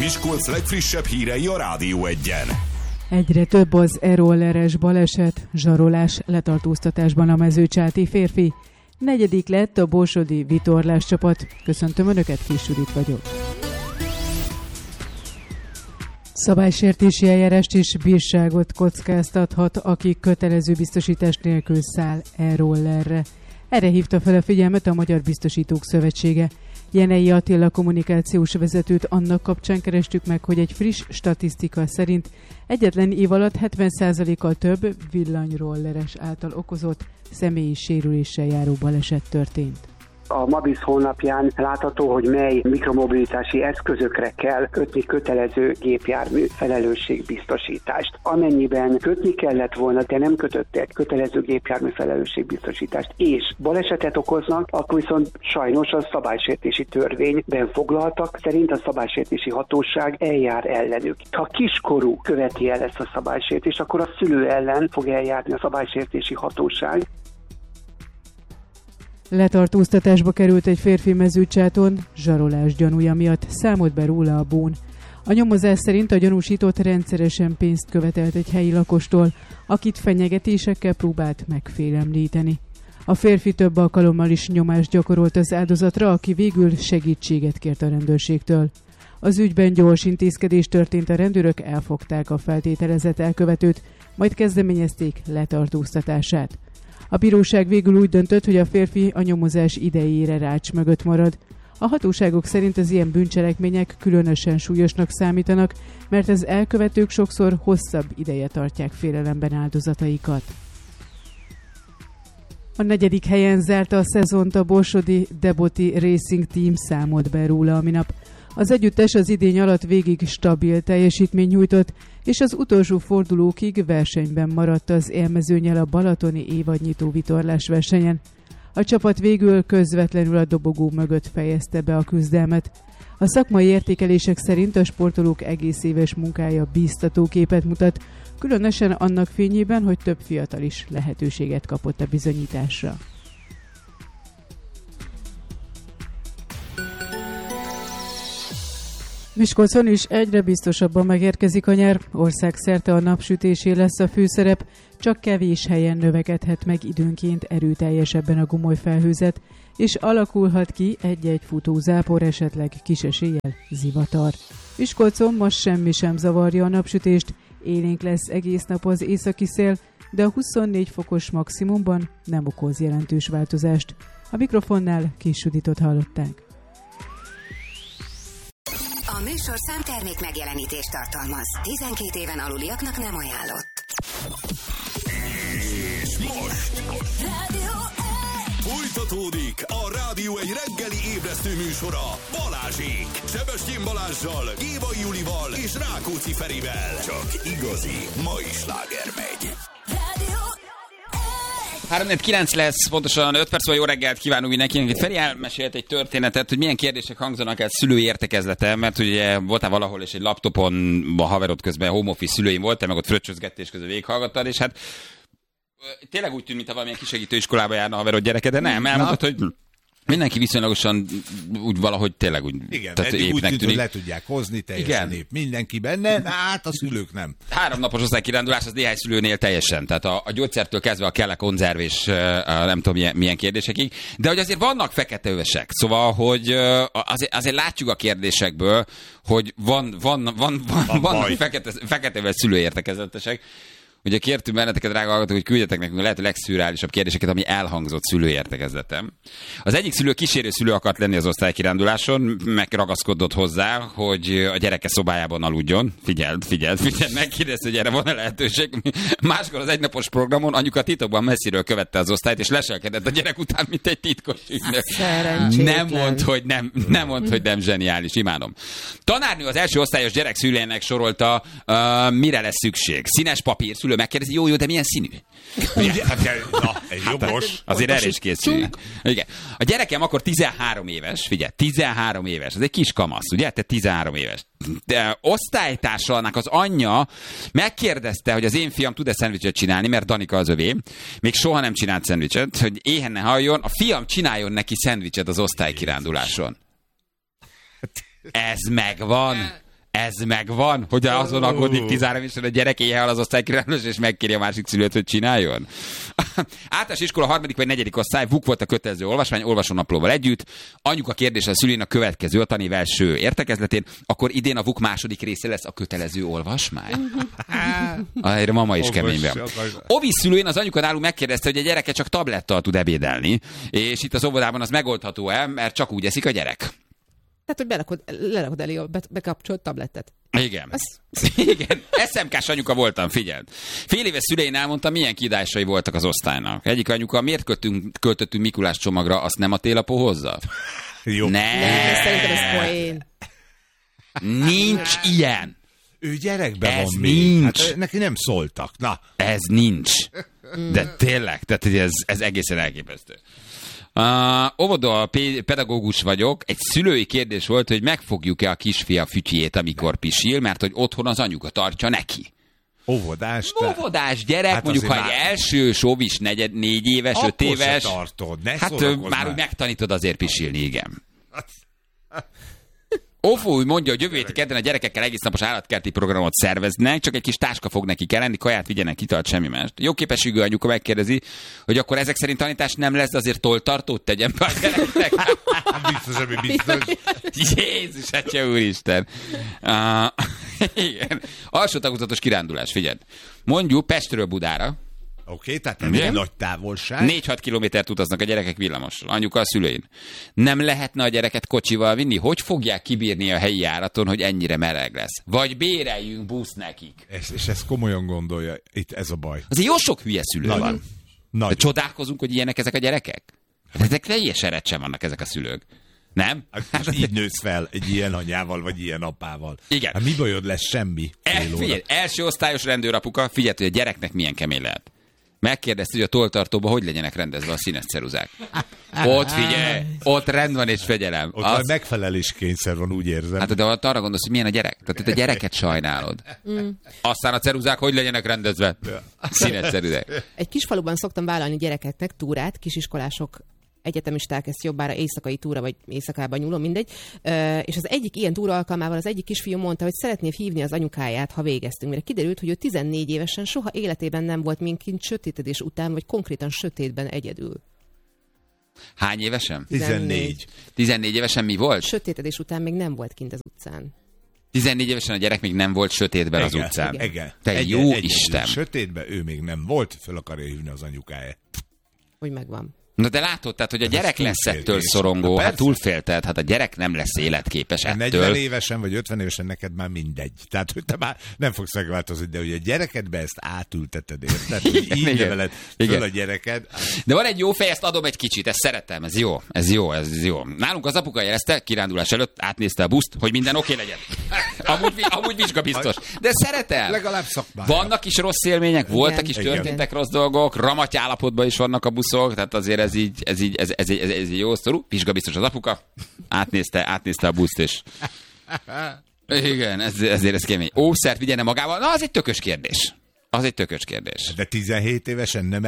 Miskolc legfrissebb hírei a Rádió Egyen. Egyre több az e-rolleres baleset, zsarolás, letartóztatásban a mezőcsáti férfi. 4. lett a borsodi vitorlás csapat. Köszöntöm Önöket, Kis Judit vagyok. Szabálysértési eljárást és bírságot kockáztathat, aki kötelező biztosítás nélkül száll e-rollerre. Erre hívta fel a figyelmet a Magyar Biztosítók Szövetsége. Jenei Attila kommunikációs vezetőt annak kapcsán kerestük meg, hogy egy friss statisztika szerint egyetlen év alatt 70%-kal több villanyrolleres által okozott személyi sérüléssel járó baleset történt. A MABISZ honlapján látható, hogy mely mikromobilitási eszközökre kell kötni kötelező gépjármű felelősségbiztosítást. Amennyiben kötni kellett volna, de nem kötöttek kötelező gépjármű felelősségbiztosítást, és balesetet okoznak, akkor viszont sajnos a szabálysértési törvényben foglaltak szerint a szabálysértési hatóság eljár ellenük. Ha kiskorú követi el ezt a szabálysértést, akkor a szülő ellen fog eljárni a szabálysértési hatóság. Letartóztatásba került egy férfi Mezőcsáton, zsarolás gyanúja miatt, számolt be róla a bón. A nyomozás szerint a gyanúsított rendszeresen pénzt követelt egy helyi lakostól, akit fenyegetésekkel próbált megfélemlíteni. A férfi több alkalommal is nyomást gyakorolt az áldozatra, aki végül segítséget kért a rendőrségtől. Az ügyben gyors intézkedés történt, a rendőrök elfogták a feltételezett elkövetőt, majd kezdeményezték letartóztatását. A bíróság végül úgy döntött, hogy a férfi a nyomozás idejére rács mögött marad. A hatóságok szerint az ilyen bűncselekmények különösen súlyosnak számítanak, mert az elkövetők sokszor hosszabb ideje tartják félelemben áldozataikat. A 4. helyen zárta a szezont a borsodi Deboti Racing Team, számolt be róla a minap. Az együttes az idény alatt végig stabil teljesítmény nyújtott, és az utolsó fordulókig versenyben maradt az élmezőnnyel a balatoni évadnyitó vitorlás versenyen. A csapat végül közvetlenül a dobogó mögött fejezte be a küzdelmet. A szakmai értékelések szerint a sportolók egész éves munkája bíztató képet mutat, különösen annak fényében, hogy több fiatal is lehetőséget kapott a bizonyításra. Miskolcon is egyre biztosabban megérkezik a nyár, országszerte a napsütésé lesz a főszerep, csak kevés helyen növekedhet meg időnként erőteljesebben a gomolyfelhőzet, és alakulhat ki egy-egy futózápor, esetleg kis eséllyel zivatar. Miskolcon most semmi sem zavarja a napsütést, élénk lesz egész nap az északi szél, de a 24 fokos maximumban nem okoz jelentős változást. A mikrofonnál Kis Juditot hallották. A műsorszám termék megjelenítést tartalmaz. 12 éven aluliaknak nem ajánlott. És most folytatódik a Rádió egy reggeli ébresztő műsora Balázsék. Sebestyén Balázssal, Gévai Julival és Rákóczi Ferivel. Csak igazi mai sláger megy. 3-9 lesz, pontosan 5 perc, jó reggelt kívánunk mindenkinek. Itt Feri elmesélt egy történetet, hogy milyen kérdések hangzanak el szülői értekezleten, mert ugye voltál valahol, és egy laptopon a haverod közben home office szülőim voltál, meg ott fröccsözgettés közben végighallgattad, és hát tényleg úgy tűnt, mintha valamilyen kisegítő iskolába járna a haverod gyereke, de nem, elmondtad, hogy mindenki viszonylagosan úgy valahogy tényleg úgy. Igen, eddig úgy tűnt, hogy le tudják hozni, teljesen épp mindenki benne, hát a szülők nem. 3 napos osztálykirándulás az néhány szülőnél teljesen, tehát a gyógyszertől kezdve a kell konzerv és nem tudom milyen kérdésekig, de hogy azért vannak feketeövesek, szóval, hogy azért látjuk a kérdésekből, hogy vannak feketeöves szülőértekezetesek. Ugye kértünk benneteket, drága hallgatók, hogy küldjetek nekünk a lehető legszürreálisabb kérdéseket, ami elhangzott szülőértekezletem. Az egyik szülő kísérő szülő akart lenni az osztálykiránduláson, megragaszkodott hozzá, hogy a gyereke szobájában aludjon. Figyeld, megkérdezte, hogy erre van-e lehetőség. Máskor az egynapos programon anyuka titokban messziről követte az osztályt, és leselkedett a gyerek után, mint egy titkos ügynök. Nem mondd, hogy nem zseniális, imádom. Tanárnő az első osztályos gyerek szülőjének sorolta, mire lesz szükség. Színes papír, szülő megkérdezi, jó, de milyen színű? Egy jobbos. Azért erre is készüljünk. Igen. A gyerekem akkor 13 éves, figyelj, 13 éves, ez egy kis kamasz, ugye? Te 13 éves. De osztálytársának az anyja megkérdezte, hogy az én fiam tud-e szendvicset csinálni, mert Danika az övé. Még soha nem csinált szendvicset, hogy éhen ne halljon, a fiam csináljon neki szendvicset az osztálykiránduláson. Ez megvan. Ez megvan, hogy azon aggódik 13 évesen a gyerek éjjel az osztálykirándulás, és megkéri a másik szülőt, hogy csináljon. Általános iskola 3. vagy 4. osztály, VUK volt a kötelező olvasmány, olvasónaplóval együtt. Anyuka kérdése a szülőn a következő, a tanév első értekezletén, akkor idén a VUK második része lesz a kötelező olvasmány. Erre mama is keményben. Ovi szülőn az anyuka nálunk megkérdezte, hogy a gyereke csak tablettal tud ebédelni, és itt az óvodában az megoldható-e, mert csak úgy eszik a gyerek. Tehát, hogy lerakod elé a bekapcsolt tabletet. Igen. Igen. SMK-s anyuka voltam, figyeld. Fél éves szülein elmondtam, milyen kiadásai voltak az osztálynak. Egyik anyuka, miért költöttünk Mikulás csomagra, azt nem a télapó hozza? Jó. Nem, szerintem ez poén. Nincs ilyen. Ő gyerekben ez van nincs. Hát, neki nem szóltak. Na. Ez nincs. De tényleg, tehát ez egészen elképesztő. Óvoda pedagógus vagyok. Egy szülői kérdés volt, hogy megfogjuk-e a kisfia fütyjét, amikor pisil, mert hogy otthon az anyuka tartja neki. Óvodás gyerek, hát mondjuk ha egy első óvis 4 éves, 5 éves. Tartod, hát már úgy megtanítod azért pisilni, igen. Ófó úgy mondja, hogy jövő héti kedden a gyerekekkel egész napos állatkerti programot szerveznek, csak egy kis táska fog neki kell lenni, kaját vigyenek, italt, semmi más. Jó képességű anyuka megkérdezi, hogy akkor ezek szerint tanítás nem lesz, de azért tolltartót tegyen be a gyereknek. Biztos. Jézus, atya úristen. Igen. Alsó tagozatos kirándulás, figyeld. Mondjuk Pestről Budára. Oké, tehát nem egy nagy távolság. 4-6 kilométert utaznak a gyerekek villamossal, anyuka a szülein. Nem lehetne a gyereket kocsival vinni? Hogy fogják kibírni a helyi járaton, hogy ennyire meleg lesz? Vagy béreljünk busz nekik? És ezt komolyan gondolja, itt ez a baj. Azért jó sok hülye szülő van. Nagyon. Csodálkozunk, hogy ilyenek ezek a gyerekek? Ezek teljes erecsen vannak ezek a szülők. Nem? Hát így nősz fel egy ilyen anyával, vagy ilyen apával. Igen. Hát mi bajod lesz? Semmi. Figyelj, első osztályos rendőrapuka, figyelj, hogy a gyereknek milyen kemény lehet. Megkérdezte, hogy a tolltartóba hogy legyenek rendezve a színes ceruzák. Ott figyelj, ott rend van és fegyelem. Ott megfeleléskényszer van, úgy érzem. Hát de arra gondolsz, hogy milyen a gyerek? Tehát a gyereket sajnálod. Aztán a ceruzák hogy legyenek rendezve? Színes ceruzák. Egy kis faluban szoktam vállalni gyerekeknek túrát, kisiskolások, egyetemisták, ezt jobbára éjszakai túra, vagy éjszakában nyúlom, mindegy. És az egyik ilyen túra alkalmával az egyik kisfiú mondta, hogy szeretné hívni az anyukáját, ha végeztünk. Mire kiderült, hogy ő 14 évesen soha életében nem volt minkint sötétedés után, vagy konkrétan sötétben egyedül. Hány évesen? 14. 14 évesen mi volt? Sötétedés után még nem volt kint az utcán. 14 évesen a gyerek még nem volt sötétben az utcán. Igen. Te jó Isten! Sötétben ő még nem volt, föl akarja hívni az anyukáját. Hogy megvan. Na de látod, tehát, hogy a gyerek lesz ettől szorongó, hát túlfélted, hát a gyerek nem lesz életképes ettől. 40 évesen vagy 50 évesen neked már mindegy. Tehát, hogy te már nem fogsz megváltozni, de hogy a gyerekedbe ezt átülteted, érted? Hogy így neveled föl a gyereked. De van egy jó fej, ezt adom egy kicsit, ezt szeretem, ez jó. Nálunk az apuka jelezte, kirándulás előtt átnézte a buszt, hogy minden oké legyen. Amúgy vizsgabiztos. De szeretem. Legalább szakmája. Vannak is rossz élmények, voltak is történtek rossz dolgok, ramaty állapotban is vannak a buszok, tehát azért ez így jó sztorú. Vizsgabiztos az apuka, átnézte a buszt, és igen, ezért ez kemény. Ószert vigyene magával? Na, az egy tökös kérdés. De 17 évesen nem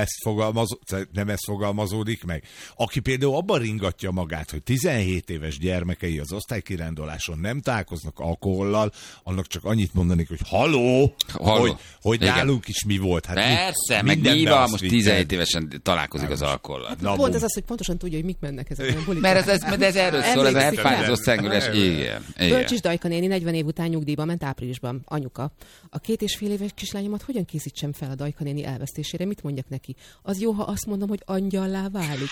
ez fogalmazódik meg. Aki például abban ringatja magát, hogy 17 éves gyermekei az osztálykiránduláson nem találkoznak alkohollal, annak csak annyit mondanék, hogy haló. Hogy nálunk is mi volt. Hát persze, meg mi van, most 17 évesen találkozik az alkohollal. Hát pont ez az, hogy pontosan tudja, hogy mik mennek ezek a bulik. Mert ez erről szól, ez a hepfázó szengülés. Igen. Bölcsis Dajka néni 40 év után nyugdíjba ment áprilisban. Anyuka. A 2,5 éves kislányomat hogyan készítsem fel a Dajka néni elvesztésére? Mit mondjak neki? Az jó, ha azt mondom, hogy angyallá válik.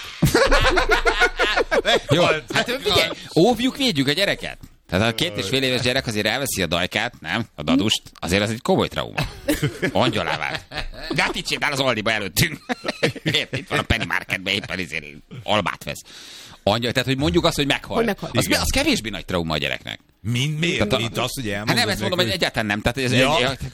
Jó, hát figyelj, óvjuk, védjük a gyereket. Tehát a 2,5 éves gyerek azért elveszi a Dajkát, nem? A dadust, azért az egy komoly trauma. Angyalá vált. Gátit sétál az Aldiba előttünk. Itt van a Penny Marketben, éppen ezért albát vesz. Angyal, tehát hogy mondjuk azt, hogy meghal. Az kevésbé nagy trauma a gyereknek. Miért? Mint azt, hogy elmondod. Hát nem, ezt mondom, hogy egyáltalán nem. Tehát ez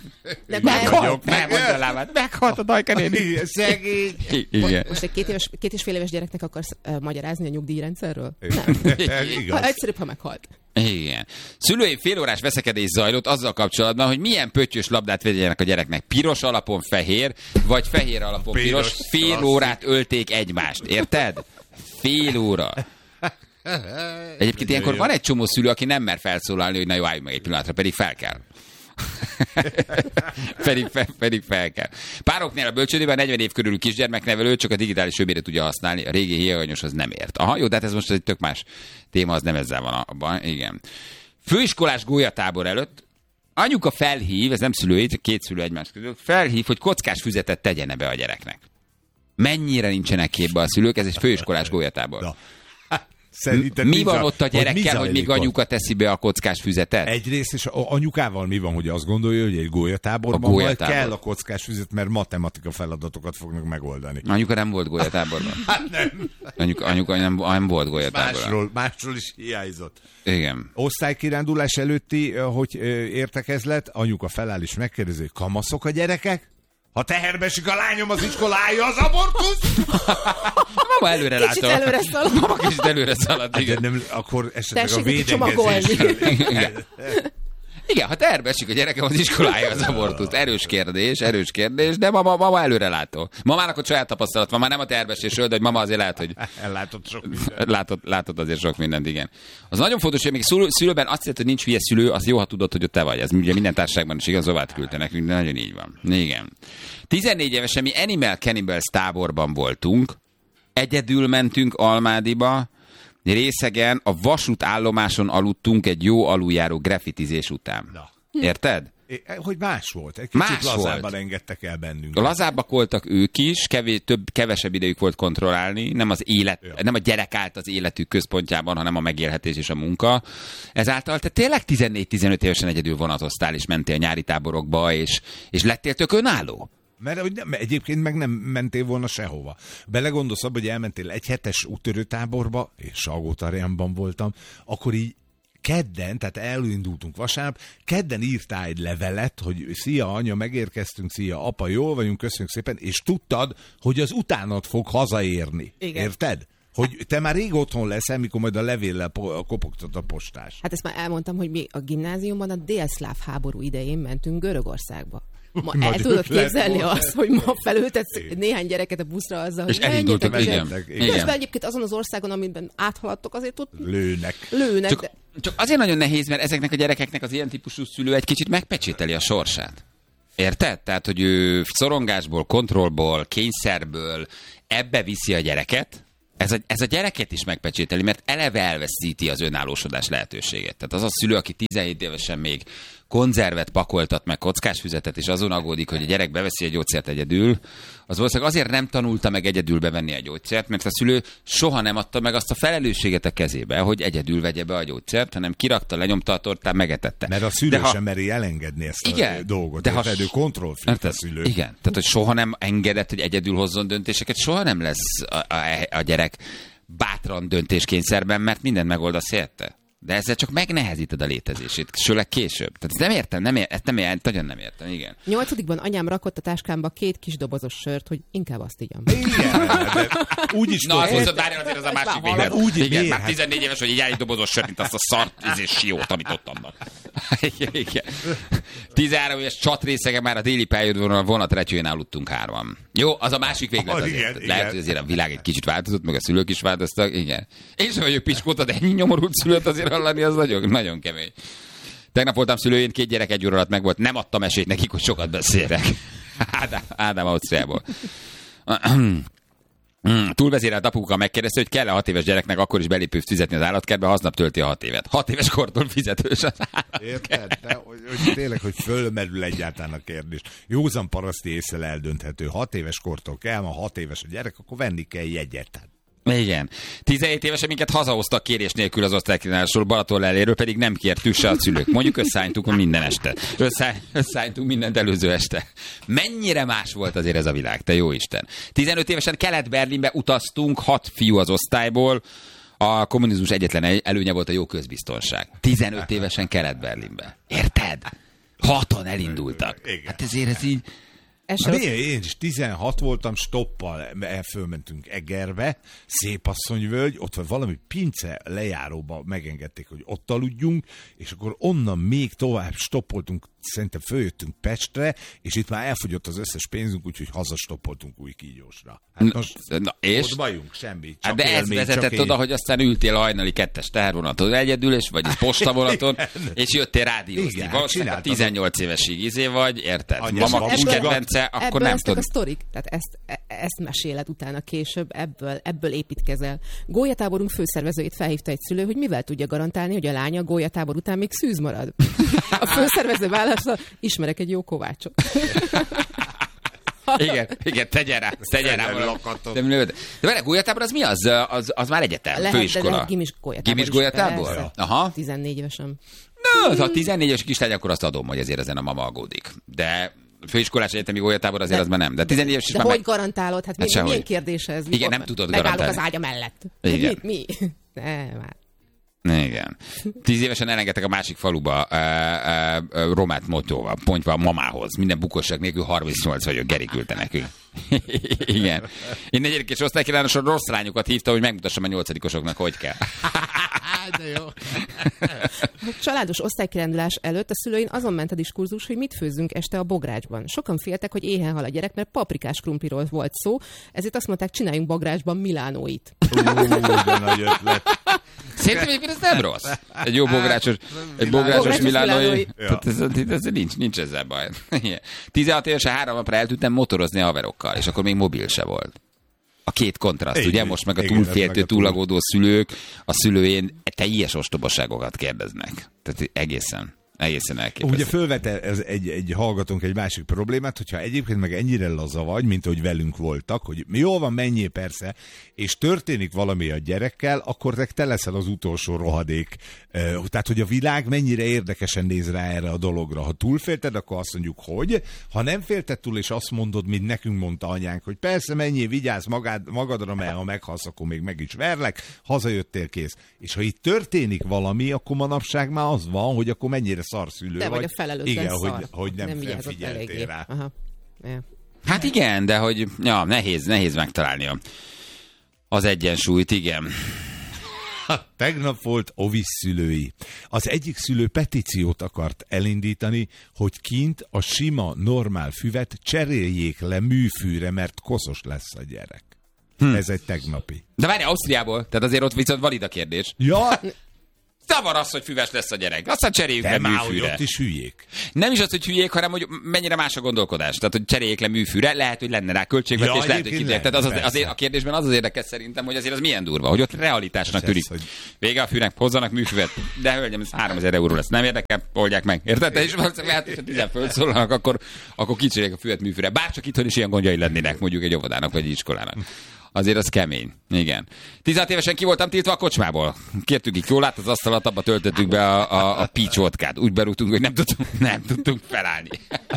meghalt a Dajka néni. Szegény. Most egy 2,5 éves gyereknek akarsz magyarázni a nyugdíjrendszerről? Nem. Egyszerűbb, ha meghalt. Igen. Szülői félórás veszekedés zajlott azzal kapcsolatban, hogy milyen pöttyös labdát vegyenek a gyereknek. Piros alapon fehér, vagy fehér alapon piros. Fél órát ölték egymást. Érted? Fél óra. Egyébként ilyenkor van egy csomó szülő, aki nem mer felszólalni, hogy na jó, álljunk meg egy pillanatra, pedig fel kell. pedig fel kell. Pároknél a bölcsődében 40 év körül kisgyermeknevelő csak a digitális öbéret tudja használni, a régi hiányos az nem ért. Aha, jó, de hát ez most egy tök más téma, az nem ezzel van abban. Igen. Főiskolás gólyatábor előtt anyuka felhív, ez nem szülői, két szülő egymás között, felhív, hogy kockás füzetet tegyen be a gyereknek. Mennyire nincsenek képbe a szülők, ez egy főiskolás gólyatábor. Na. Mi van ott a gyerekkel, hogy még anyuka teszi be a kockás füzetet? Egyrészt, és anyukával mi van, hogy azt gondolja, hogy egy gólyatáborban majd kell a kockás füzet, mert matematika feladatokat fognak megoldani. Anyuka nem volt gólyatáborban. Nem. Anyuka nem volt gólyatáborban. Másról is hiányzott. Igen. Osztálykirándulás előtti, hogy értekezlet, anyuka feláll és megkérdezi, hogy kamaszok a gyerekek? Ha teherbe esik a lányom az iskolája, az abortusz? Mama előre látta. Kicsit előre szalad. Mama kicsit előre szalad, igen. Nem, akkor esetleg tessék a védekezés. Igen, ha teherbe esik a gyerekem az iskolája, az abortusz. Erős kérdés, de mama előre látó. Mamának ott saját tapasztalat van, már nem a teherbeesésről, de hogy mama azért lehet, hogy... Ellátott sok mindent. Látott azért sok mindent, igen. Az nagyon fontos, hogy még szülőben azt jelenti, hogy nincs hülye szülő, az jó, ha tudod, hogy ott te vagy. Ez ugye minden társaságban is igaz, Zovát küldte nekünk, de nagyon így van. Igen. 14 évesen mi Animal Cannibals táborban voltunk, egyedül mentünk Almádiba, Részegen a vasútállomáson aludtunk egy jó aluljáró graffitizés után. Na. Érted? Hogy más volt. Egy kicsit lazábban engedtek el bennünket. Lazábbak voltak ők is, kevesebb idejük volt kontrollálni, nem a gyerek állt az életük központjában, hanem a megélhetés és a munka. Ezáltal te tényleg 14-15 évesen egyedül vonatoztál, és mentél nyári táborokba, és lettél tök önálló. Mert egyébként meg nem mentél volna sehova. Belegondolsz abba, hogy elmentél egy hetes úttörőtáborba, és Salgótarjánban voltam, akkor így kedden, tehát elindultunk vasárnap, kedden írtál egy levelet, hogy szia anya, megérkeztünk, szia apa, jól vagyunk, köszönjük szépen, és tudtad, hogy az utánad fog hazaérni. Igen. Érted? Hogy te már rég otthon leszel, mikor majd a levéllel kopogtat a postás. Hát ezt már elmondtam, hogy mi a gimnáziumban a délszláv háború idején mentünk Görögországba. Ma el tudod képzelni azt, hogy ma felültetsz néhány gyereket a buszra azzal, hogy és elindultak, igen. Közben egyébként azon az országon, amiben áthaladtok, azért ott lőnek. Csak azért nagyon nehéz, mert ezeknek a gyerekeknek az ilyen típusú szülő egy kicsit megpecsételi a sorsát. Érted? Tehát, hogy ő szorongásból, kontrollból, kényszerből ebbe viszi a gyereket, ez a gyereket is megpecsételi, mert eleve elveszíti az önállósodás lehetőséget. Tehát az a szülő, aki 17 évesen még konzervet pakoltat meg kockásfüzetet, és azon aggódik, hogy a gyerek beveszi egy gyógyszert egyedül, az valószínűleg azért nem tanulta meg egyedül bevenni a gyógyszert, mert a szülő soha nem adta meg azt a felelősséget a kezébe, hogy egyedül vegye be a gyógyszert, hanem kirakta, lenyomta a tortán, megetette. Mert a szülő sem meri elengedni ezt a dolgot. De ő kontrollfreak a szülő. Igen, tehát hogy soha nem engedett, hogy egyedül hozzon döntéseket, soha nem lesz a gyerek bátran döntéskényszerben, mert mindent megoldasz helyette. De ezzel csak megnehezíted a létezését, sőleg később. Tehát ezt nagyon nem értem, igen. 8-ban anyám rakott a táskámba 2 kis dobozos sört, hogy inkább azt igyam. Igen, úgy is na, azt várjál azért az a másik véglet. Igen, már 14 éves, hogy így egy dobozos sört, mint azt a szart és siót, amit ott annak. Igen. 13 éves csatrészege már a déli pályaudvaron a vonatrecsőjén aludtunk 3-an. Jó, az a másik véglet azért. Igen, lehet, hogy azért a világ egy kicsit változott, meg a szülők is változtak, igen. Én sem vagyok piskóta, de ennyi nyomorult szülőt azért hallani, az nagyon, nagyon kemény. Tegnap voltam szülőjén, 2 gyerek 1 óra alatt megvolt, nem adtam esélyt nekik, hogy sokat beszélek. Ádám Ausztriából. Túlvezérelt apuka megkérdezte, hogy kell-e 6 éves gyereknek akkor is belépőt fizetni az állatkertbe, ha aznap tölti a 6 évet. 6 éves kortól fizetős az állatkert. Érted? De, hogy tényleg, hogy fölmerül egyáltalán a kérdés. Józan paraszti észre eldönthető. 6 éves kortól kell, ha 6 éves a gyerek, akkor venni kell jegyet. Igen. 17 évesen minket hazahoztak kérés nélkül az osztálykínálásról, Balaton leléről, pedig nem kértük se a szülők. Mondjuk összeálltunk minden este. Összeálltunk mindent előző este. Mennyire más volt azért ez a világ, te jó Isten. 15 évesen Kelet-Berlinbe utaztunk, 6 fiú az osztályból. A kommunizmus egyetlen előnye volt a jó közbiztonság. 15 évesen Kelet-Berlinbe. Érted? 6-an elindultak. Hát ezért ez így... Én is 16 voltam, stoppal fölmentünk Egerbe, Szépasszonyvölgy, ott van valami pince lejáróba megengedték, hogy ott aludjunk, és akkor onnan még tovább stoppoltunk, szerintem följöttünk Pestre, és itt már elfogyott az összes pénzünk, úgyhogy hazastoppoltunk Újkígyósra. Hát most és? ott bajunk, semmi. Hát de ez vezetett oda, hogy aztán ültél a hajnali 2-es tehervonaton egyedül, és vagy postavonaton, és jöttél rádiózni. Valószínűleg 18 évesig vagy, érted? Mama kedvence, akkor nem tudod. A sztorik, tehát ezt meséled utána később, ebből építkezel. Gólyatáborunk főszervezőjét felhívta egy szülő, hogy mivel tudja garantálni, hogy a lánya a gólyatábor után még szűz marad. A főszervező válaszol, ismerek egy jó kovácsot. Igen, tegyen rá. De vele gólyatábor az mi? Az már egyetem, lehet, főiskola. Lehet gimis gólyatábor? Aha. 14 évesen. No, ha 14 éves kislány, akkor azt adom, hogy ezért ezen a mama aggódik. De főiskolás egyetemi gólyatábor azért az már nem. De 14 éves is de már hogy garantálod? Hát milyen kérdés ez? Igen, nem tudod garantálni. garantálni. Az ágya mellett. Igen. Mi? Ne, már. Igen. 10 évesen elengedtek a másik faluba romát motóval, pontva a mamához. Minden bukosság nélkül 38 vagyok, Geri küldte nekünk. Igen. Én 4. osztálykirályson rossz lányokat hívta, hogy megmutassam a 8-osoknak, hogy kell. De jó. Családos osztálykirándulás előtt a szülőin azon ment a diskurzus, hogy mit főzzünk este a bográcsban. Sokan féltek, hogy éhen hal a gyerek, mert paprikás krumpliról volt szó, ezért azt mondták, csináljunk bográcsban milánóit. De nagy ötlet. Szerintem egyébként ez nem rossz. Egy jó bográcsos milánói. Ja. Ez nincs ezzel baj. 16 évesen 3 napra eltűntem motorozni a haverokkal, és akkor még mobil se volt. A két kontraszt, ugye? Most meg a túlféltő, túlagódó szülők, a szülőjén teljes ostobaságokat kérdeznek. Tehát egészen elképesztő. Ugye fölvet egy hallgatónk egy másik problémát, hogyha egyébként meg ennyire laza vagy, mint ahogy velünk voltak, hogy jól van, menjél persze, és történik valami a gyerekkel, akkor te leszel az utolsó rohadék. Tehát, hogy a világ mennyire érdekesen néz rá erre a dologra. Ha túlfélted, akkor azt mondjuk, hogy. Ha nem félted túl, és azt mondod, mint nekünk mondta anyánk, hogy persze menjél, vigyázz magadra, mert ha meghalsz, akkor még meg is verlek, hazajöttél, kész. És ha itt történik valami, akkor manapság már az van, hogy akkor mennyire szarszülő vagy a felelőtlen igen, szar. hogy nem figyeltél rá. Aha. Ja. Hát igen, de hogy nehéz megtalálni az egyensúlyt, igen. Tegnap volt Ovis szülői. Az egyik szülő petíciót akart elindítani, hogy kint a sima, normál füvet cseréljék le műfűre, mert koszos lesz a gyerek. Ez egy tegnapi. De várj, Ausztriából, tehát azért ott viszont valid a kérdés. Ja, Zavar az, hogy füves lesz a gyerek. Aztán cseréljük le műfűre. ott is hülyék. Nem is az, hogy hülyék, hanem hogy mennyire más a gondolkodás. Tehát, hogy cseréljék le műfűre, lehet, hogy lenne rá költségvetés, lehet, hogy kidják. Tehát azért a kérdésben az érdekes szerintem, hogy azért az milyen durva, hogy ott realitásnak tűnik. Hogy... Vége a fűnek, hozzanak műfüvet, de hölgyem, ez 3000 euró lesz. Nem érdekel, oldják meg. Érted? És valószínűleg lehet, hogy 10 fölszólalnak, akkor kicseréljék a füvet műfűre. Bárcsak itthon is ilyen gondjai lennének, mondjuk egy óvodának vagy egy iskolának. Azért az kemény. Igen. 16 évesen ki voltam tiltva a kocsmából. Kértük így jól át, az asztalat, abba töltöttük be a peach vodkát. Úgy berúgtunk, hogy nem tudtunk felállni.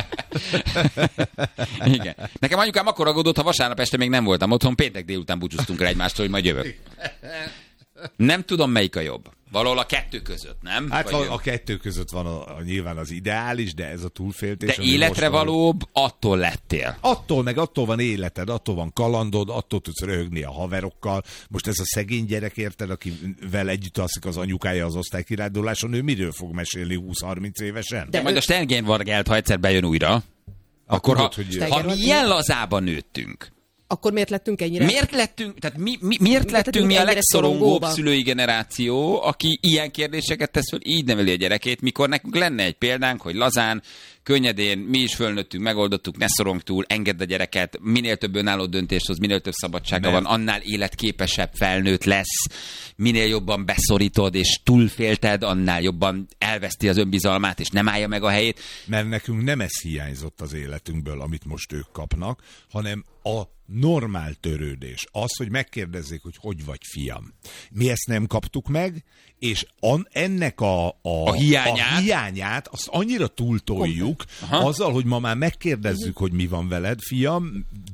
Igen. Nekem anyukám akkor aggódott, ha vasárnap este még nem voltam otthon, péntek délután búcsúztunk rá egymástól, hogy majd jövök. Nem tudom, melyik a jobb. Valahol a kettő között, nem? Hát a kettő között van nyilván az ideális, de ez a túlféltés. De életre valóbb attól lettél. Attól van életed, attól van kalandod, attól tudsz röhögni a haverokkal. Most ez a szegény gyerek, érted, akivel együtt alszik az anyukája az osztálykiránduláson, ő miről fog mesélni 20-30 évesen? De majd a Sterngenvargelt, ha egyszer bejön újra, akkor ha mi ilyen lazában nőttünk, akkor miért lettünk ennyire? Miért lettünk mi a legszorongóbb szülői generáció, aki ilyen kérdéseket tesz föl, így neveli a gyerekét, mikor nekünk lenne egy példánk, hogy lazán, könnyedén, mi is fölnőttünk, megoldottuk, ne szorong túl, engedd a gyereket, minél több önálló döntést hoz, minél több szabadsága van, annál életképesebb felnőtt lesz, minél jobban beszorítod és túlfélted, annál jobban elveszti az önbizalmát, és nem állja meg a helyét. Mert nekünk nem ez hiányzott az életünkből, amit most ők kapnak, hanem a normál törődés. Az, hogy megkérdezzék, hogy vagy fiam. Mi ezt nem kaptuk meg, és ennek a hiányát azt annyira túltoljuk, azzal, hogy ma már megkérdezzük, hogy mi van veled, fiam,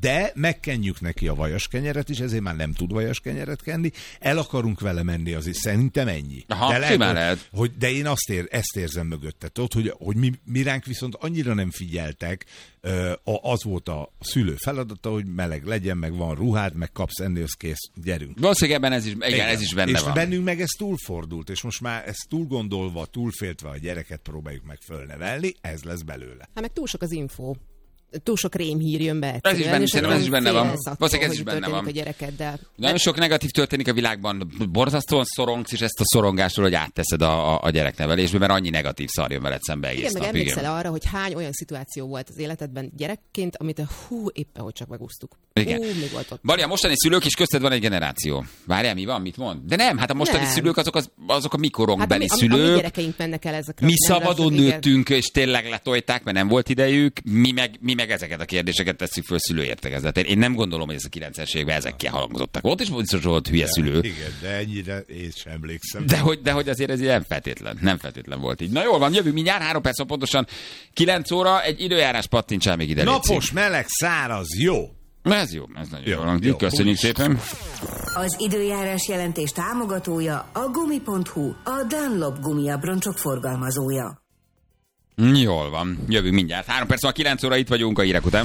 de megkenjük neki a vajas kenyeret is, ezért már nem tud vajas kenyeret kenni, el akarunk vele menni, azért szerintem ennyi. Aha, de lehet. De én ezt érzem mögötte, tudod, hogy mi ránk viszont annyira nem figyeltek, az volt a szülő feladata, hogy meleg legyen, meg van ruhád, meg kapsz enni, az kész, gyerünk. Valószínűleg ebben ez is benne és van. És bennünk meg ez túlfordult, és most már ezt túl gondolva, túlféltve a gyereket próbáljuk meg fölnevelni, ez lesz belőle. Hát meg túl sok az info. Túl sok rémhír jön be. Ez is benne van. Valószínűleg ez is benne van. A gyerekeddel. Nagyon sok negatív történik a világban. Borzasztóan szorongsz, és ezt a szorongásról, hogy átteszed a gyereknevelésbe, mert annyi negatív szar jön veled szembe egész nap. Igen, meg emlékszel arra, hogy hány olyan szituáció volt az életedben gyerekként, amit éppen hogy csak megúsztuk. Igen. Mi volt ott? Bali, a mostani szülők is közted van egy generáció. Várjál, mi van? Mit mond? De nem, hát a mostani szülők azok a mi korunkbeli szülők. A mi gyerekeink mennek el ezekre. Mi szabadon nőttünk, és tényleg letolták, mert nem volt idejük. Mi meg ezeket a kérdéseket tesszük föl szülőértekezletén. Én nem gondolom, hogy ez a 90-es években ezekkel halangozottak. Ott is biztos volt hülye szülő. Igen, de ennyire én sem emlékszem. De hogy azért ez nem feltétlen volt így. Na jól van, jövünk mindjárt, 3 perc van pontosan 9 óra, egy időjárás pattintsál még ide. Napos, meleg, száraz, jó. Ez jó, ez nagyon jó. Köszönjük szépen. Az időjárás jelentés támogatója a Gumi.hu, a Dunlop gumiabroncsok forgalmazója. Jól van, jövünk mindjárt. 3 perc van, 9 óra, itt vagyunk a hírek után.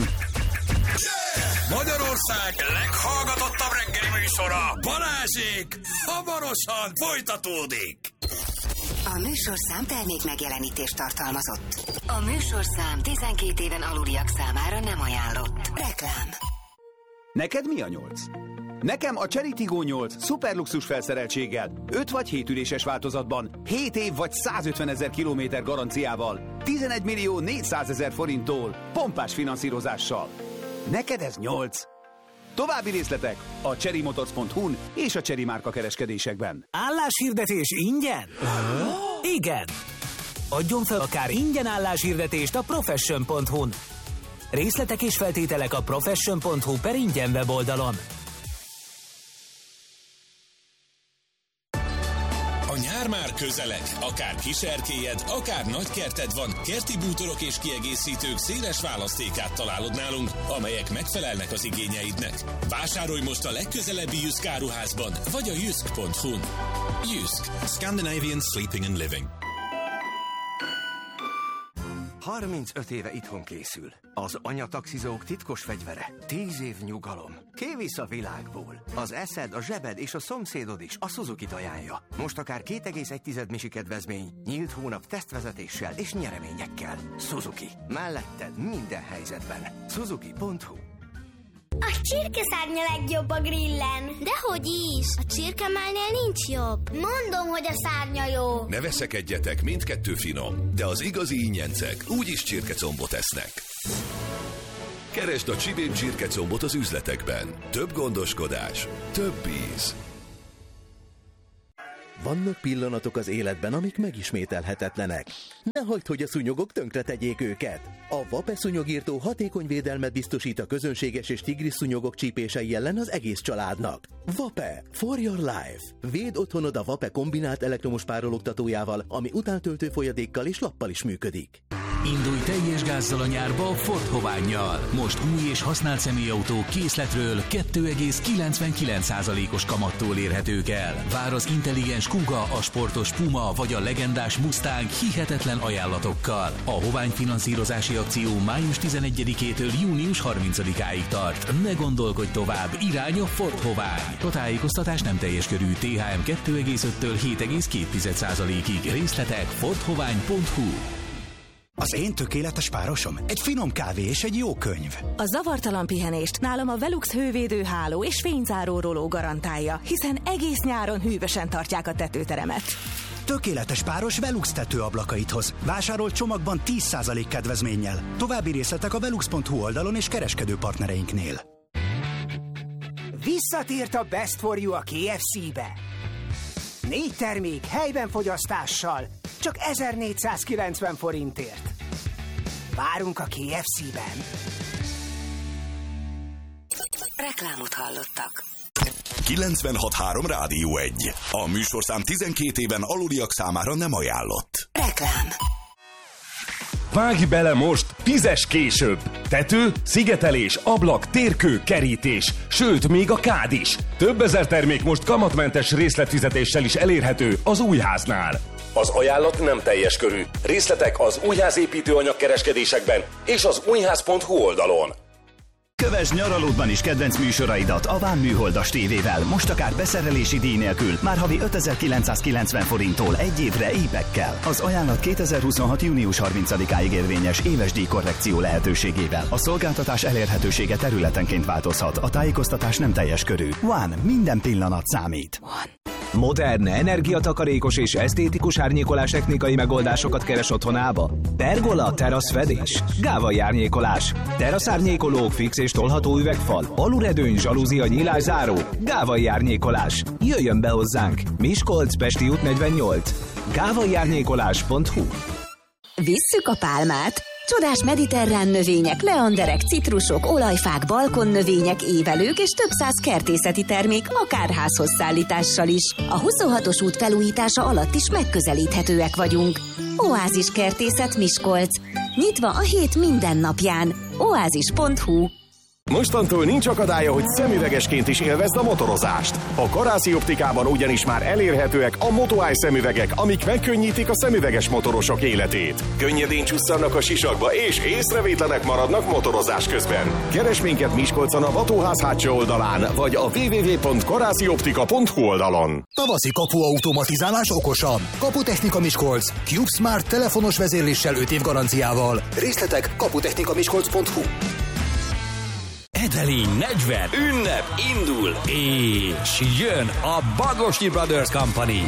Magyarország leghallgatottabb reggeli műsora, Balázsék, hamarosan folytatódik. A műsorszám termék megjelenítést tartalmazott. A műsorszám 12 éven aluliak számára nem ajánlott. Reklám. Neked mi a 8? Nekem a Chery Tiggo 8 szuperluxus felszereltséggel, 5 vagy 7 üléses változatban, 7 év vagy 150 000 kilométer garanciával, 11 millió 400 000 forinttól, pompás finanszírozással. Neked ez 8. További részletek a cherrymotors.hu-n és a Chery márka kereskedésekben. Álláshirdetés ingyen? Igen! Adjon fel akár ingyen álláshirdetést a profession.hu-n. Részletek és feltételek a profession.hu/ingyen weboldalon. A nyár már közeleg, akár kiserkélyed, akár nagykerted van, kerti bútorok és kiegészítők széles választékát találod nálunk, amelyek megfelelnek az igényeidnek. Vásárolj most a legközelebbi Jysk áruházban, vagy a jysk.hu-n. Jysk. Scandinavian Sleeping and Living. 35 éve itthon készül. Az anyataxizók titkos fegyvere. 10 év nyugalom. Kivisz a világból. Az eszed, a zsebed és a szomszédod is a Suzuki-t ajánlja. Most akár 2,1 misi kedvezmény, nyílt hónap tesztvezetéssel és nyereményekkel. Suzuki. Melletted minden helyzetben. Suzuki.hu. A csirkeszárnya legjobb a grillen. Dehogy is. A csirkemálnél nincs jobb. Mondom, hogy a szárnya jó. Ne veszekedjetek, mindkettő finom, de az igazi ingyencek úgyis csirkecombot esznek. Keresd a Csibén csirkecombot az üzletekben. Több gondoskodás, több íz. Vannak pillanatok az életben, amik megismételhetetlenek. Ne hagyd, hogy a szúnyogok tönkre tegyék őket. A Vape szúnyogírtó hatékony védelmet biztosít a közönséges és tigris szúnyogok csípései ellen az egész családnak. Vape. For your life. Védd otthonod a Vape kombinált elektromos párologtatójával, ami utántöltő folyadékkal és lappal is működik. Indulj teljes gázzal a nyárba a Ford Hovánnyal. Most új és használt személyautó készletről 2,99%-os kamattól érhetők el. Vár az intelligens Kuga, a sportos Puma vagy a legendás Mustang hihetetlen ajánlatokkal. A Hovány finanszírozási akció május 11-től június 30-áig tart. Ne gondolkodj tovább, irány a Ford Hovány. A tájékoztatás nem teljes körű, THM 2,5-től 7,2%-ig. Részletek fordhovány.hu. Az én tökéletes párosom egy finom kávé és egy jó könyv. A zavartalan pihenést nálam a Velux hővédő háló és fényzáró roló garantálja, hiszen egész nyáron hűvösen tartják a tetőteremet. Tökéletes páros Velux tetőablakait hoz. Vásárol csomagban 10% kedvezménnyel. További részletek a velux.hu oldalon és kereskedő partnereinknél. Visszatért a Best for You a KFC-be. 4 termék helyben fogyasztással, csak 1490 forintért. Várunk a KFC-ben. Reklámot hallottak. 96.3 Rádió 1. A műsorszám 12 éven aluliak számára nem ajánlott. Reklám. Vágj bele most, fizess később! Tető, szigetelés, ablak, térkő, kerítés, sőt, még a kád is. Több ezer termék most kamatmentes részletfizetéssel is elérhető az Újháznál. Az ajánlat nem teljes körű. Részletek az Újház építőanyag kereskedésekben és az újház.hu oldalon. Kövess nyaralódban is kedvenc műsoraidat a Ván műholdas tévével. Most akár beszerelési díj nélkül, már havi 5990 forinttól egy évre épekkel. Az ajánlat 2026. június 30-áig érvényes éves díjkorrekció lehetőségével. A szolgáltatás elérhetősége területenként változhat. A tájékoztatás nem teljes körű. Ván, minden pillanat számít. Modern, energiatakarékos és esztétikus árnyékolás technikai megoldásokat keres otthonába? Pergola, teraszfedés, gávai árnyékolás, teraszárnyékolók, fix és tolható üvegfal, aluredőny, zsalúzia, nyílászáró, gávai árnyékolás. Jöjjön be hozzánk! Miskolc, Pesti út 48. gávaiárnyékolás.hu. Visszük a pálmát! Csodás mediterrán növények, leanderek, citrusok, olajfák, balkonnövények, évelők és több száz kertészeti termék, akár házhoz szállítással is. A 26-os út felújítása alatt is megközelíthetőek vagyunk. Oázis Kertészet Miskolc. Nyitva a hét minden napján. oázis.hu. Mostantól nincs akadálya, hogy szemüvegesként is élvezd a motorozást. A Karászi Optikában ugyanis már elérhetőek a Moto-Eye szemüvegek, amik megkönnyítik a szemüveges motorosok életét. Könnyedén csusszannak a sisakba, és észrevétlenek maradnak motorozás közben. Keres minket Miskolcon a Batóház hátsó oldalán, vagy a www.karászioptika.hu oldalon. Tavaszi kapuautomatizálás okosan. Kaputechnika Miskolc. CubeSmart telefonos vezérléssel 5 év garanciával. Részletek kaputechnikamiskolc.hu. Edelény 40 ünnep indul, és jön a Bagosi Brothers Company.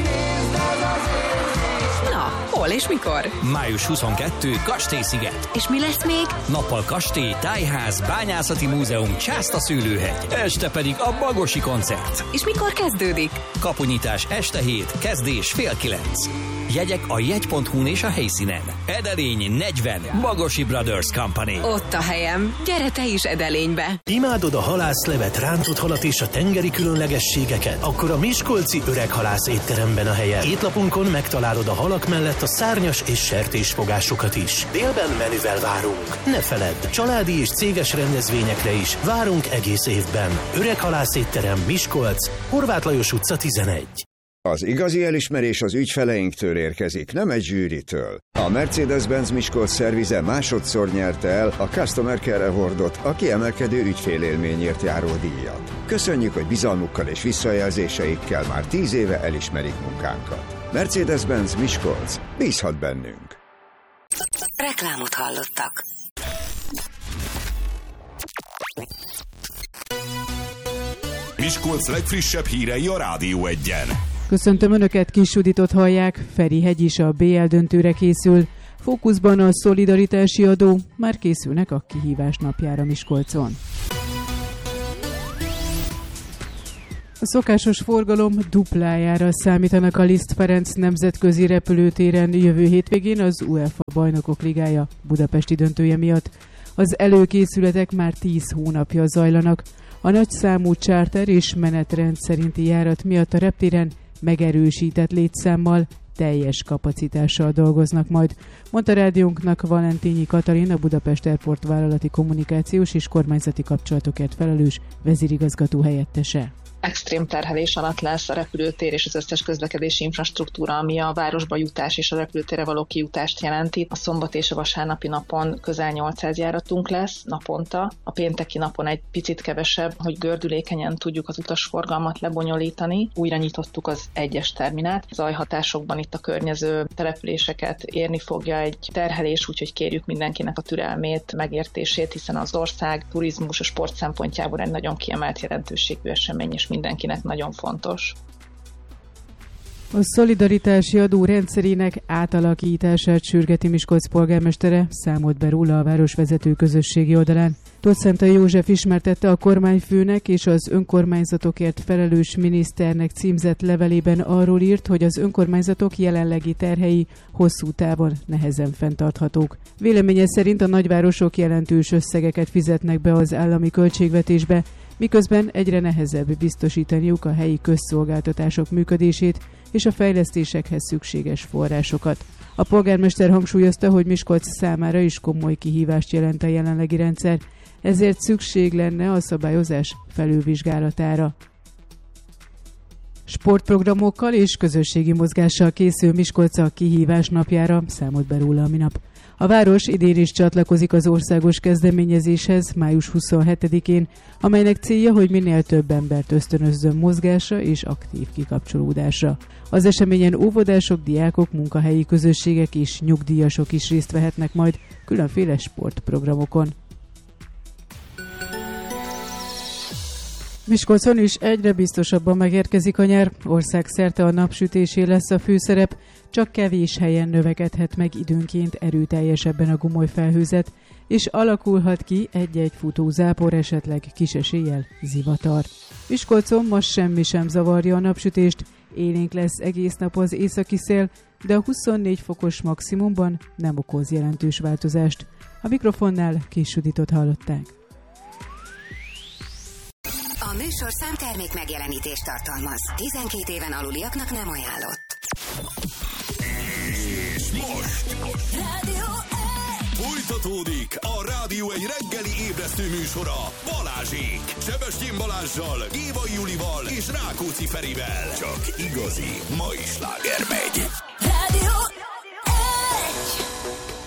Na, hol és mikor? Május 22, Kastélysziget. És mi lesz még? Nappal kastély, tájház, bányászati múzeum, Császta szőlőhegy. Este pedig a Bagosi koncert. És mikor kezdődik? Kapunyitás este 7, kezdés 8:30. Jegyek a jegy.hu-n és a helyszínen. Edelény 40, Bagosi Brothers Company. Ott a helyem. Gyere te is Edelénybe. Imádod a halászlevet, rántott halat és a tengeri különlegességeket? Akkor a Miskolci Öreg Halász étteremben a helye. Étlapunkon megtalálod a halak mellett a szárnyas és sertésfogásokat is. Délben menüvel várunk. Ne feledd, családi és céges rendezvényekre is várunk egész évben. Öreg Halász étterem, Miskolc, Horváth Lajos utca 11. Az igazi elismerés az ügyfeleinktől érkezik, nem egy zsűritől. A Mercedes-Benz Miskolc szervize másodszor nyerte el a Customer Care Awardot, a kiemelkedő ügyfélélményért járó díjat. Köszönjük, hogy bizalmukkal és visszajelzéseikkel már 10 éve elismerik munkánkat. Mercedes-Benz Miskolc, bízhat bennünk. Reklámot hallottak. Miskolc legfrissebb hírei a Rádió 1-en. Köszöntöm Önöket, Kis Juditot hallják, Ferihegy is a BL döntőre készül. Fókuszban a szolidaritási adó, már készülnek a kihívás napjára Miskolcon. A szokásos forgalom duplájára számítanak a Liszt Ferenc nemzetközi repülőtéren jövő hétvégén az UEFA Bajnokok Ligája budapesti döntője miatt. Az előkészületek már 10 hónapja zajlanak. A nagyszámú charter és menetrend szerinti járat miatt a reptéren megerősített létszámmal, teljes kapacitással dolgoznak majd, mondta rádiónknak Valentínyi Katalin, a Budapest Airport vállalati kommunikációs és kormányzati kapcsolatokért felelős vezérigazgató helyettese. Extrém terhelés alatt lesz a repülőtér és az összes közlekedési infrastruktúra, ami a városba jutás és a repülőtérre való kijutást jelenti. A szombat és a vasárnapi napon közel 800 járatunk lesz naponta, a pénteki napon egy picit kevesebb, hogy gördülékenyen tudjuk az utasforgalmat lebonyolítani. Újra nyitottuk az egyes terminát. Zajhatásokban itt a környező településeket érni fogja egy terhelés, úgyhogy kérjük mindenkinek a türelmét, megértését, hiszen az ország turizmus a sport szempontjából egy nagyon kiemelt jelentőségű esemény, és mindenkinek nagyon fontos. A szolidaritási adó rendszerének átalakítását sürgeti Miskolc polgármestere, számolt be róla a városvezető közösségi oldalán. Tottszentai József ismertette a kormányfőnek és az önkormányzatokért felelős miniszternek címzett levelében arról írt, hogy az önkormányzatok jelenlegi terhei hosszú távon nehezen fenntarthatók. Véleménye szerint a nagyvárosok jelentős összegeket fizetnek be az állami költségvetésbe, miközben egyre nehezebb biztosítaniuk a helyi közszolgáltatások működését és a fejlesztésekhez szükséges forrásokat. A polgármester hangsúlyozta, hogy Miskolc számára is komoly kihívást jelent a jelenlegi rendszer, ezért szükség lenne a szabályozás felülvizsgálatára. Sportprogramokkal és közösségi mozgással készül Miskolc a kihívás napjára, számolt be róla a minap. A város idén is csatlakozik az országos kezdeményezéshez május 27-én, amelynek célja, hogy minél több embert ösztönözzön mozgásra és aktív kikapcsolódásra. Az eseményen óvodások, diákok, munkahelyi közösségek és nyugdíjasok is részt vehetnek majd különféle sportprogramokon. Miskolcon is egyre biztosabban megérkezik a nyár, országszerte a napsütésé lesz a főszerep, csak kevés helyen növekedhet meg időnként erőteljesebben a gomolyfelhőzet, és alakulhat ki egy-egy futó zápor, esetleg kis eséllyel zivatar. Miskolcon ma semmi sem zavarja a napsütést, élénk lesz egész nap az északi szél, de a 24 fokos maximumban nem okoz jelentős változást. A mikrofonnál Kis Juditot hallották. A műsorszám termék megjelenítést tartalmaz. 12 éven aluliaknak nem ajánlott. És most Rádió folytatódik a Rádió egy reggeli ébresztő műsora Balázsék. Sebestyén Balázssal, Gévai Julival és Rákóczi Ferivel. Csak igazi mai sláger megy.